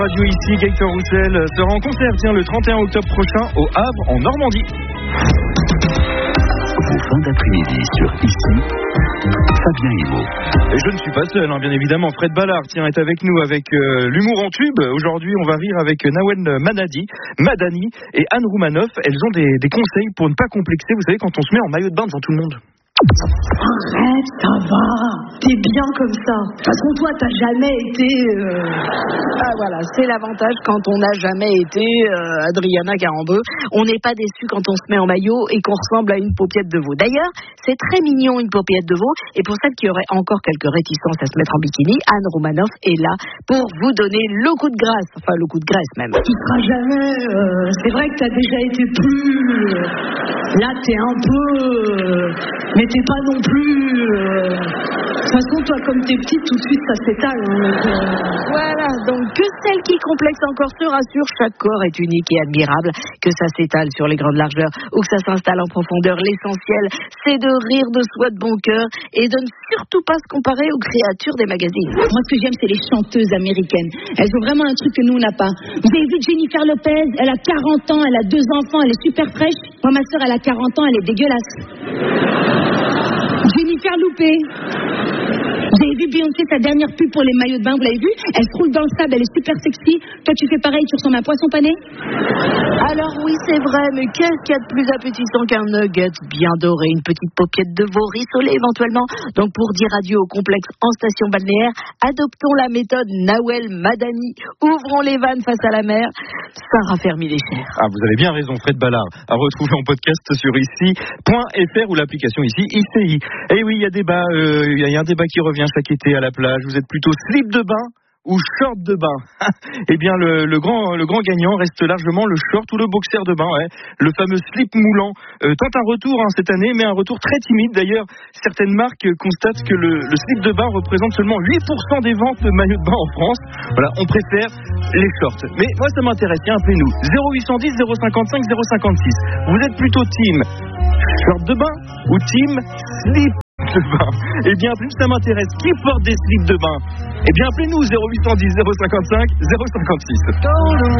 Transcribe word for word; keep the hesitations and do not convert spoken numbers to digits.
Radio ici, Gaëtan Roussel sera en concert tiens, le trente et un octobre prochain au Havre en Normandie. Vos fins d'après-midi sur Ici, Fabien Himo. Et je ne suis pas seul, hein, bien évidemment. Fred Ballard tiens, est avec nous avec euh, l'humour en tube. Aujourd'hui, on va rire avec Nawel Madani, Madani et Anne Roumanoff. Elles ont des, des conseils pour ne pas complexer, vous savez, quand on se met en maillot de bain devant tout le monde. Arrête, ça va. T'es bien comme ça. De toute façon, toi, t'as jamais été... Euh... Ah voilà, c'est l'avantage quand on n'a jamais été euh, Adriana Carambeu. On n'est pas déçu quand on se met en maillot et qu'on ressemble à une paupiette de veau. D'ailleurs, c'est très mignon une paupiette de veau. Et pour celles qui auraient encore quelques réticences à se mettre en bikini, Anne Roumanoff est là pour vous donner le coup de grâce. Enfin, le coup de graisse même. Tu seras jamais... Euh... C'est vrai que t'as déjà été plus... Là, t'es un peu... Euh... Mais t'es pas non plus... Euh... De toute façon, toi, comme t'es petite, tout de suite, ça s'étale. Hein, donc, euh... Voilà, donc que celle qui complexe encore se rassure, chaque corps est unique et admirable. Que ça s'étale sur les grandes largeurs ou que ça s'installe en profondeur, l'essentiel, c'est de rire de soi de bon cœur et de ne surtout pas se comparer aux créatures des magazines. Moi, ce que j'aime, c'est les chanteuses américaines. Elles ont vraiment un truc que nous, on n'a pas. Vous avez vu Jennifer Lopez? Elle a quarante ans, elle a deux enfants, elle est super fraîche. Moi, ma soeur, elle a quarante ans, elle est dégueulasse. Jennifer Loupé. Vous avez vu Beyoncé, sa dernière pub pour les maillots de bain, vous l'avez vu? Elle se roule dans le sable, elle est super sexy. Toi, tu fais pareil, tu ressembles à un poisson pané? Alors oui, c'est vrai, mais qu'est-ce qu'il y a de plus appétissant qu'un nugget bien doré, une petite paupiette de veau rissolée éventuellement? Donc pour dire adieu au complexe en station balnéaire, adoptons la méthode Nawel Madani. Ouvrons les vannes face à la mer, ça raffermit les chairs. Ah, vous avez bien raison, Fred Ballard. À retrouver en podcast sur ici point f r ou l'application ici, I C I. Et oui, il y a débat, euh, il y a un débat qui revient chaque été à la plage. Vous êtes plutôt slip de bain ou short de bain? Eh bien, le, le, grand, le grand gagnant reste largement le short ou le boxer de bain. Ouais. Le fameux slip moulant euh, tente un retour hein, cette année, mais un retour très timide. D'ailleurs, certaines marques constatent que le, le slip de bain représente seulement huit pour cent des ventes de maillots de bain en France. Voilà, on préfère les shorts. Mais moi, ça m'intéresse. Tiens, appelez-nous. zéro huit cent dix zéro cinquante-cinq zéro cinquante-six. Vous êtes plutôt team short de bain ou team slip de bain? Eh bien, plus ça m'intéresse. Qui porte des slips de bain? Eh bien, appelez-nous zéro huit cent dix zéro cinquante-cinq zéro cinquante-six.